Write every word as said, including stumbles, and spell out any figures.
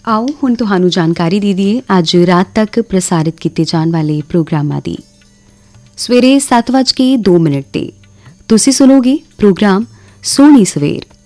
ਆਓ ਹੁਣ ਤੁਹਾਨੂੰ ਜਾਣਕਾਰੀ ਦੇ ਦਈਏ ਅੱਜ ਰਾਤ ਤੱਕ ਪ੍ਰਸਾਰਿਤ ਕੀਤੇ ਜਾਣ ਵਾਲੇ ਪ੍ਰੋਗਰਾਮਾਂ ਦੀ। ਸਵੇਰੇ ਸੱਤ ਵੱਜ ਕੇ ਦੋ ਮਿੰਟ 'ਤੇ ਤੁਸੀਂ ਸੁਣੋਗੇ ਪ੍ਰੋਗਰਾਮ ਸੋਹਣੀ ਸਵੇਰ।